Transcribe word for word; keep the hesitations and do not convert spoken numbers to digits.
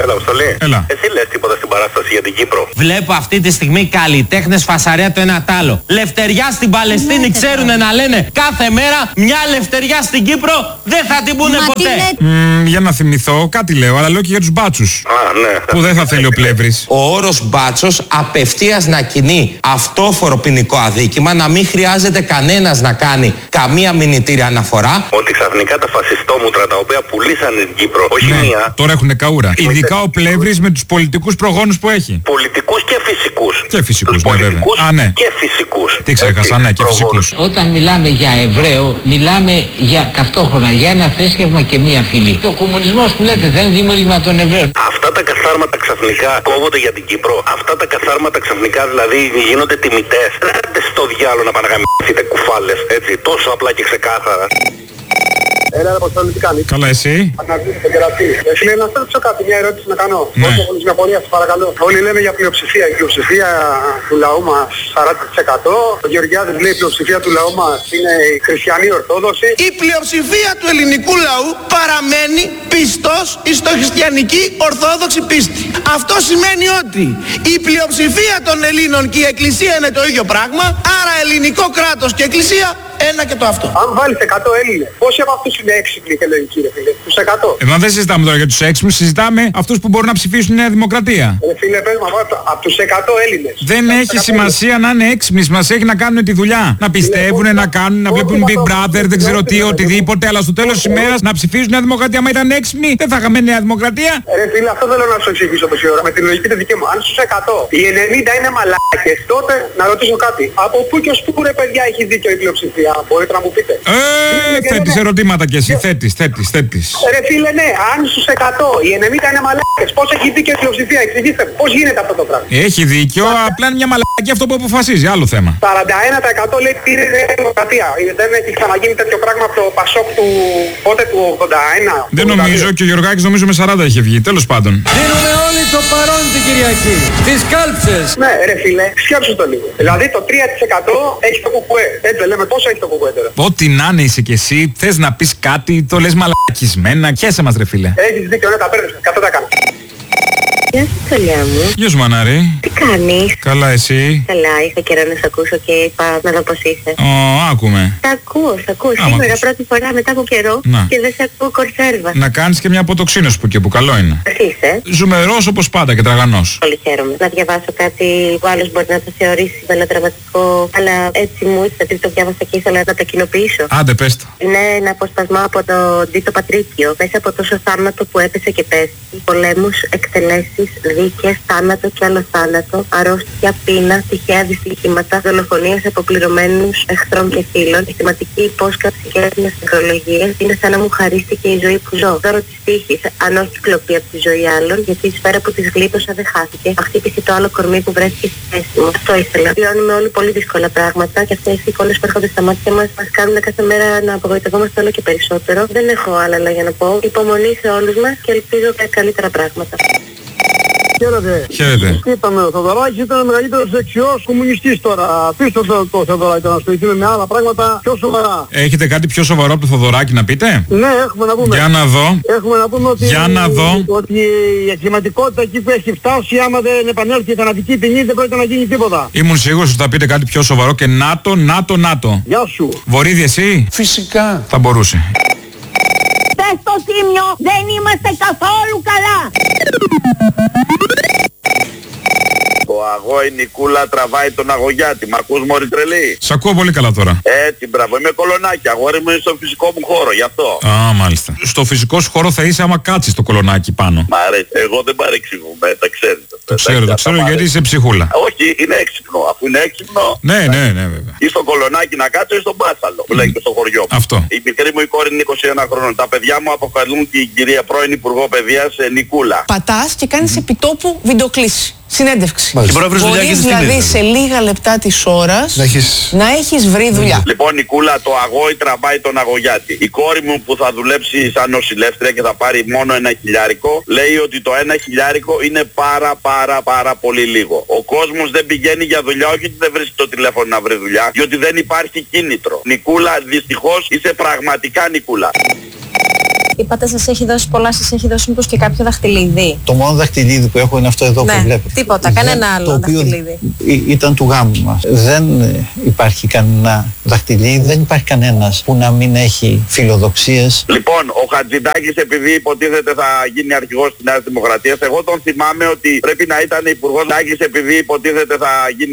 Έλα, Αποστολή. Έλα. Εσύ λες τίποτα στην παράσταση για την Κύπρο? Βλέπω αυτή τη στιγμή καλλιτέχνες φασαρία το ένα τ' άλλο. Λευτεριά στην Παλαιστίνη ναι, ξέρουνε να λένε κάθε μέρα, μια λευτεριά στην Κύπρο δεν θα την πούνε ποτέ. Mm, για να θυμηθώ, κάτι λέω, αλλά λέω και για τους μπάτσους. Α, ναι. Που δεν θα θέλει ο Πλεύρης. Ο όρος μπάτσος απευθείας να κινεί αυτόφορο ποινικό αδίκημα, να μην χρειάζεται κανένας να κάνει καμία μηνυτήρια αναφορά. Ότι ξαφνικά τα φασιστόμουτρα τα οποία πουλήσανε την Κύπρο, όχι ναι, μία. Τώρα έχουν καούρα. Ειδικά ο Πλεύρης με τους πολιτικούς προγόνους που έχει. Πολιτικούς και φυσικούς. Και φυσικούς, ναι, βέβαια. Α, ναι. Και φυσικούς. Τι ξέχασα, ναι, και φυσικούς. Όταν μιλάμε για Εβραίο, μιλάμε για ταυτόχρονα για ένα θρήσκευμα και μία φυλή. Ο κομμουνισμός που λέτε δεν είναι δημιούργημα των Εβραίων. Αυτά τα καθάρματα ξαφνικά κόβονται για την Κύπρο. Αυτά τα καθάρματα ξαφνικά δηλαδή γίνονται τιμητές. Άντε στο διάλο να παναγαμίσετε κουφάλες, έτσι, τόσο απλά και ξεκάθαρα. Έλα, Αποστόλη, τι κάνεις? Καλά, εσύ? Αναζήτησε τον κερατή. Εσύ λέει να στέλνω κάτι, μια ερώτηση να κάνω. Ναι. Όσο έχεις μια πορεία, σας παρακαλώ. Όλοι λέμε για πλειοψηφία. Η πλειοψηφία του λαού μας σαράντα τοις εκατό. Ο Γεωργιάδης λέει η πλειοψηφία του λαού μας είναι η χριστιανή Ορθόδοξη. Η πλειοψηφία του ελληνικού λαού παραμένει πιστός στο χριστιανική Ορθόδοξη πίστη. Αυτό σημαίνει ότι η πλειοψηφία των Ελλήνων και η Εκκλησία είναι το ίδιο πράγμα. Άρα ελληνικό κράτος και Εκκλησία ένα και το αυτό. Αν βάλεις εκατό Έλληνες, πόσοι από αυτούς είναι έξυπνοι και λογικοί, ρε φίλε? Τους εκατό. Ε, μα δεν συζητάμε τώρα για τους έξυπνους, συζητάμε αυτούς που μπορούν να ψηφίσουν Νέα Δημοκρατία. Ρε φίλε, πες μου, από τους εκατό Έλληνες. Δεν έχει σημασία να είναι έξυπνοι, μας έχει να κάνουν τη δουλειά. Να πιστεύουν, να κάνουν, να βλέπουν Big Brother, δεν ξέρω τι, οτιδήποτε, αλλά στο τέλος της ημέρας να ψηφίσουν Νέα Δημοκρατία. Μα ήταν έξυπνοι, δεν θα είχαμε Νέα Δημοκρατία. Ρε φίλε, αυτό θέλω να σου εξηγήσω τόση ώρα με την λογική τη δική μου. Αν στους εκατό οι ενενήντα είναι μαλάκες, τότε να ρωτήσω κάτι. Από πού και ως πού, ρε παιδιά, έχει δίκιο η πλειοψηφία? Μπορείτε να μου πείτε? Ε, θέτεις ερωτήματα κι εσύ, θέτεις, θέτεις, θέτεις. Ρε φίλε, ναι, αν στους εκατό οι ενενήντα είναι μαλάκες, πώς έχει δίκιο η πλειοψηφία? Εξηγήστε μου, πώς γίνεται αυτό το πράγμα? Έχει δίκιο, απλά είναι μια μαλακή αυτό που αποφασίζει, άλλο θέμα. σαράντα ένα τοις εκατό λέει ότι είναι Νέα Δημοκρατία. Δεν έχει ξαναγίνει τέτοιο πράγμα από το Πασόκ του πότε του ογδόντα ένα. Δεν νομίζω, και ο Γιωργάκης νομίζω με σαράντα είχε βγει, τέλος πάντων. Δίνουμε όλοι το παρόν την Κυριακή, τις κάλψες. Ναι ρε φίλε, σκέψου το λίγο. Δηλαδή το τρία τοις εκατό έχει το κουκουέ. Έτσι λέμε, πόσο έχει το κουκουέ τώρα? Ό,τι να είναι είσαι κι εσύ, θες να πεις κάτι, το λες μαλακισμένα, χέσε μας ρε φίλε. Έχεις δίκιο, ναι, τα παίρνεις, κατά τα κάνω. Γεια σου, Τσολιά μου. Γεια σου, Μανάρη. Τι κάνεις? Καλά, εσύ? Καλά, είχα καιρό να σε ακούσω και είπα να δω πώς είσαι. Ω, άκουμε. Τα ακούω, τα ακούω. Άμα Σήμερα ακούς. πρώτη φορά μετά από καιρό Να. και δεν σε ακούω κορσέρβα. Να κάνεις και μια αποτοξίνωση που και που καλό είναι. Εσύ είσαι. Ζουμερός όπως πάντα και τραγανός. Πολύ χαίρομαι. Να διαβάσω κάτι που άλλος μπορεί να το θεωρήσει μελοδραματικό, αλλά έτσι μου ήρθε ότι το διάβασα και ήθελα να το κοινοποιήσω. Άντε, πες το. Είναι ένα αποσπασμό από τον Τίτο Πατρίκιο. Μέσα από τόσο θάνατο που έπεσε και πέσει, πολέμους, εκτελέσεις, δίκες, θάνατο και άλλο θάνατο, αρρώστια, πείνα, τυχαία δυστυχήματα, δολοφονίες αποπληρωμένους εχθρών και φίλων, συστηματική υπόσκαψη και έτοιμες νεκρολογίες. Είναι σαν να μου χαρίστηκε η ζωή που ζω. Δώρο της τύχης, αν όχι κλοπή από τη ζωή άλλων, γιατί η σφαίρα που της γλίτωσα δεν χάθηκε. Αχτύπησε το άλλο κορμί που βρέθηκε στη θέση μου. Αυτό ήθελα. Βιώνουμε όλοι πολύ δύσκολα πράγματα και αυτές οι εικόνες που έρχονται στα μάτια μας μας κάνουν κάθε μέρα να απογοητευόμαστε όλο και περισσότερο. Δεν έχω άλλα λόγια να πω. Υπομονή σε όλους μας και ελπίζω για καλύτερα πράγματα. Χαίρετε. Χαίρετε. Είπαμε, ο Θοδωράκης ήταν ο μεγαλύτερος δεξιός κομμουνιστής τώρα. Πείστε το, το Θοδωράκη να ασχοληθούμε με άλλα πράγματα πιο σοβαρά. Έχετε κάτι πιο σοβαρό από το Θοδωράκη να πείτε? Ναι, έχουμε να πούμε. Για να δω. Έχουμε να πούμε ότι, Για να δω. ότι η εγκληματικότητα εκεί που έχει φτάσει, άμα δεν επανέλθει η θανατική ποινή, δεν πρόκειται να γίνει τίποτα. Ήμουν σίγουρος ότι θα πείτε κάτι πιο σοβαρό και ΝΑΤΟ, ΝΑΤΟ, ΝΑΤΟ. Γεια σου. Βορίδη, εσύ? Φυσικά. Θα μπορούσε. Πες στο Τίμιο, δεν είμαστε καθόλου καλά. Το αγώ η Νικούλα τραβάει τον αγωγιάτη. Μ' ακούς μωρή τρελή? Σ' ακούω πολύ καλά τώρα. Έτσι, μπράβο. Είμαι κολονάκι. Αγόρι μου είναι στο φυσικό μου χώρο, γι' αυτό. Α, μάλιστα. Στο φυσικό σου χώρο θα είσαι άμα κάτσεις το κολονάκι πάνω. Μ' αρέσει. Εγώ δεν παρεξηγούμε, τα ξέρετε. Το ξέρω, το ξέρω γιατί είσαι ψυχούλα. Όχι, είναι έξυπνο. Αφού είναι έξυπνο. Ναι, ναι, ναι, βέβαια. Ή στο κολονάκι να κάτσω ή στον μπάσταλο. Που λέει και στο χωριό μου. Αυτό. Η μικρή μου η κόρη είναι είκοσι ένα χρόνων. Τα παιδιά μου αποκαλούν την κυρία πρώην Υπουργό Παιδείας Νικούλα. Πατάς και κάνεις επιτόπου βιντεοκλήση. Συνέντευξη. Μπορείς δηλαδή σε λίγα λεπτά της ώρας να έχεις, να έχεις βρει δουλειά. Λοιπόν, Νικούλα, το αγόη τραβάει τον αγωγιάτη. Η κόρη μου που θα δουλέψει σαν νοσηλεύτρια και θα πάρει μόνο ένα χιλιάρικο, λέει ότι το ένα χιλιάρικο είναι πάρα πάρα πάρα πολύ λίγο. Ο κόσμος δεν πηγαίνει για δουλειά, όχι ότι δεν βρίσκει το τηλέφωνο να βρει δουλειά, διότι δεν υπάρχει κίνητρο. Νικούλα, δυστυχώς είσαι πραγματικά Νικούλα. Είπατε σας έχει δώσει πολλά, σας έχει δώσει μήπως και κάποιο δαχτυλίδι? Το μόνο δαχτυλίδι που έχω είναι αυτό εδώ ναι, που βλέπετε. Τίποτα, κανένα άλλο το οποίο δαχτυλίδι. Ήταν του γάμου μας. Δεν υπάρχει κανένα δαχτυλίδι, δεν υπάρχει κανένας που να μην έχει φιλοδοξίες. Λοιπόν, ο Χατζηδάκης επειδή υποτίθεται θα γίνει αρχηγός της Νέας Δημοκρατίας, εγώ τον θυμάμαι ότι πρέπει να ήταν υπουργός Λάκης επειδή υποτίθεται θα γίνει